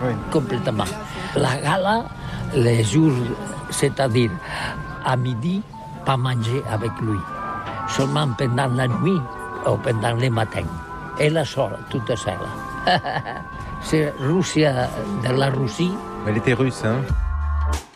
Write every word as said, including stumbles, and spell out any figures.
Oui. Complètement. La gala, les jours, c'est-à-dire à midi, pas manger avec lui. Seulement pendant la nuit ou pendant le matin. Elle est seule, toute seule. C'est Russie, de la Russie. Elle était russe, hein.